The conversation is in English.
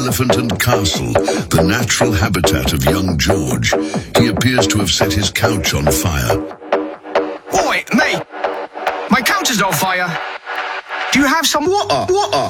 Elephant and Castle, the natural habitat of young George. He appears to have set his couch on fire. Oi, mate! My couch is on fire! Do you have some water? Water?